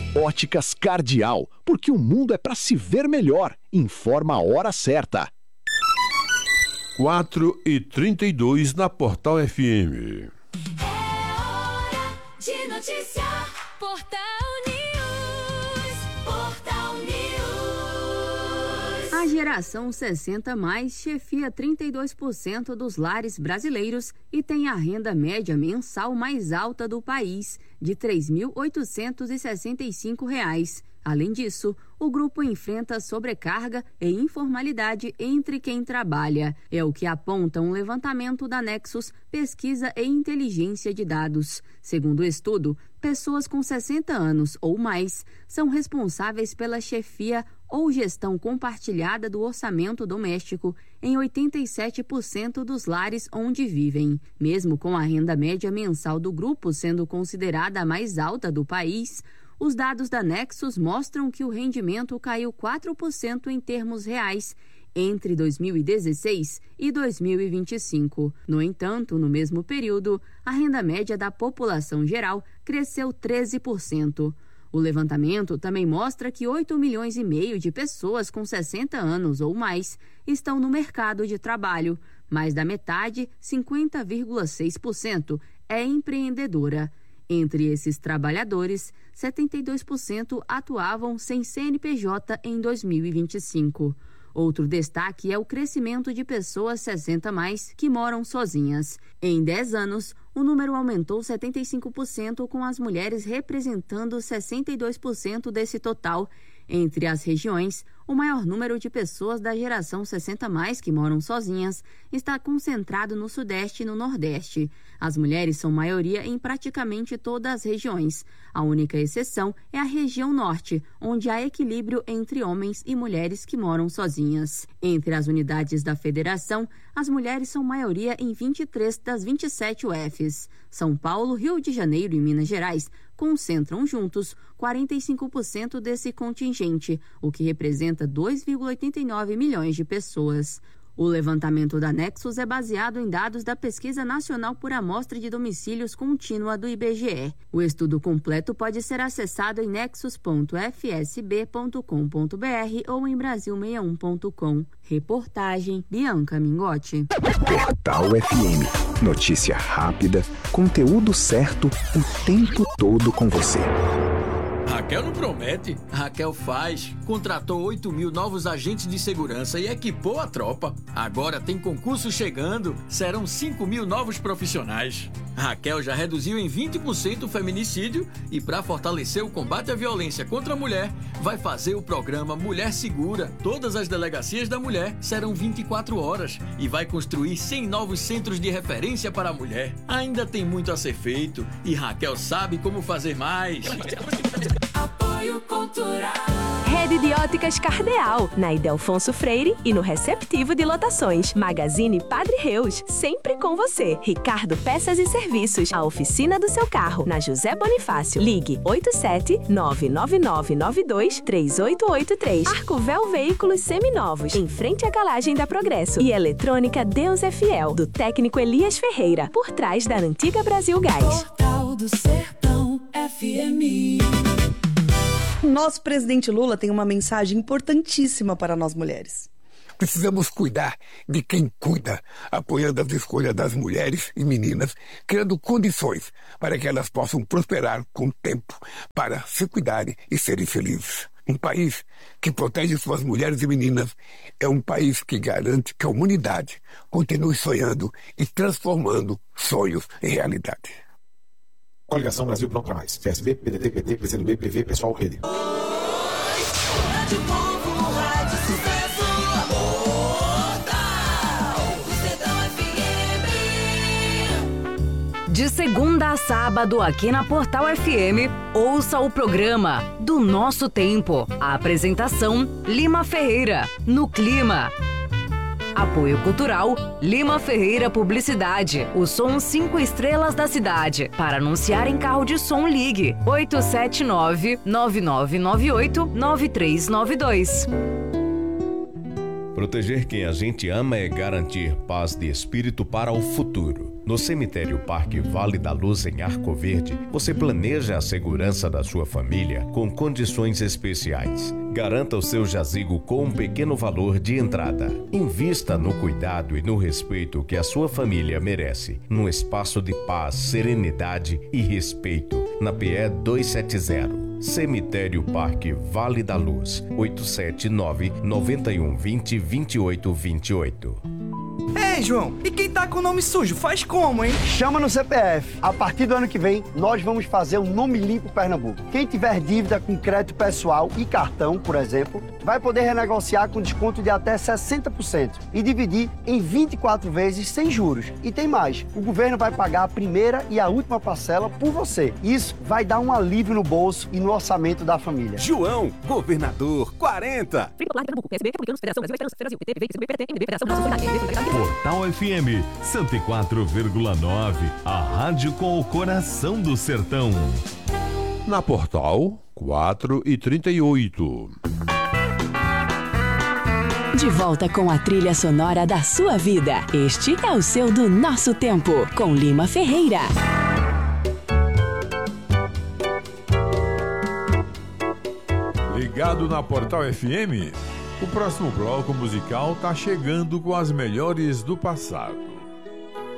Óticas Cardial, porque o mundo é para se ver melhor. Informa a hora certa. 4h32 na Portal FM. É hora de noticiar. Portal News. Portal News. A geração 60+, chefia 32% dos lares brasileiros e tem a renda média mensal mais alta do país, de R$ 3.865. Além disso, o grupo enfrenta sobrecarga e informalidade entre quem trabalha. É o que aponta um levantamento da Nexus Pesquisa e Inteligência de Dados. Segundo o estudo, pessoas com 60 anos ou mais são responsáveis pela chefia ou gestão compartilhada do orçamento doméstico em 87% dos lares onde vivem. Mesmo com a renda média mensal do grupo sendo considerada a mais alta do país, os dados da Nexus mostram que o rendimento caiu 4% em termos reais entre 2016 e 2025. No entanto, no mesmo período, a renda média da população geral cresceu 13%. O levantamento também mostra que 8,5 milhões de pessoas com 60 anos ou mais estão no mercado de trabalho. Mais da metade, 50,6%, é empreendedora. Entre esses trabalhadores, 72% atuavam sem CNPJ em 2025. Outro destaque é o crescimento de pessoas 60+ que moram sozinhas. Em 10 anos, o número aumentou 75%, com as mulheres representando 62% desse total. Entre as regiões, o maior número de pessoas da geração 60+ que moram sozinhas está concentrado no Sudeste e no Nordeste. As mulheres são maioria em praticamente todas as regiões. A única exceção é a região Norte, onde há equilíbrio entre homens e mulheres que moram sozinhas. Entre as unidades da federação, as mulheres são maioria em 23 das 27 UFs. São Paulo, Rio de Janeiro e Minas Gerais concentram juntos 45% desse contingente, o que representa 2,89 milhões de pessoas. O levantamento da Nexus é baseado em dados da Pesquisa Nacional por Amostra de Domicílios Contínua do IBGE. O estudo completo pode ser acessado em nexus.fsb.com.br ou em brasil61.com. Reportagem Bianca Mingotti. Portal FM. Notícia rápida, conteúdo certo, o tempo todo com você. Raquel não promete, Raquel faz. Contratou 8 mil novos agentes de segurança e equipou a tropa. Agora tem concurso chegando, serão 5 mil novos profissionais. Raquel já reduziu em 20% o feminicídio e, para fortalecer o combate à violência contra a mulher, vai fazer o programa Mulher Segura. Todas as delegacias da mulher serão 24 horas e vai construir 100 novos centros de referência para a mulher. Ainda tem muito a ser feito e Raquel sabe como fazer mais. Apoio Cultural. Rede de Óticas Cardeal, na Ildefonso Freire e no Receptivo de Lotações. Magazine Padre Reus, sempre com você. Ricardo Peças e Serviços, a oficina do seu carro, na José Bonifácio. Ligue 87-99992-3883. Arcovel Veículos Seminovos, em frente à garagem da Progresso. E Eletrônica Deus é Fiel, do técnico Elias Ferreira, por trás da antiga Brasil Gás. Portal do Sertão FM. Nosso presidente Lula tem uma mensagem importantíssima para nós mulheres. Precisamos cuidar de quem cuida, apoiando as escolhas das mulheres e meninas, criando condições para que elas possam prosperar com tempo, para se cuidarem e serem felizes. Um país que protege suas mulheres e meninas é um país que garante que a humanidade continue sonhando e transformando sonhos em realidade. Coligação Brasil Pronto para Mais. PSB, PDT, PT, PCdoB, PV, Pessoal, Rede. De segunda a sábado, aqui na Portal FM, ouça o programa Do Nosso Tempo. A apresentação, Lima Ferreira, no Clima. Apoio Cultural, Lima Ferreira Publicidade. O som 5 estrelas da cidade. Para anunciar em carro de som, ligue 879-9998-9392. Proteger quem a gente ama é garantir paz de espírito para o futuro. No Cemitério Parque Vale da Luz, em Arco Verde, você planeja a segurança da sua família com condições especiais. Garanta o seu jazigo com um pequeno valor de entrada. Invista no cuidado e no respeito que a sua família merece, num espaço de paz, serenidade e respeito, na PE 270. Cemitério Parque Vale da Luz, 879-9120-2828. Ei, João, e quem tá com o nome sujo, faz como, hein? Chama no CPF. A partir do ano que vem, nós vamos fazer um Nome Limpo Pernambuco. Quem tiver dívida com crédito pessoal e cartão, por exemplo, vai poder renegociar com desconto de até 60% e dividir em 24 vezes sem juros. E tem mais, o governo vai pagar a primeira e a última parcela por você. Isso vai dar um alívio no bolso e no orçamento da família. João, governador 40. Portal FM 104,9, a rádio com o coração do sertão. Na Portal 4h38. De volta com a trilha sonora da sua vida. Este é o seu Do Nosso Tempo, com Lima Ferreira. Ligado na Portal FM? O próximo bloco musical tá chegando com as melhores do passado.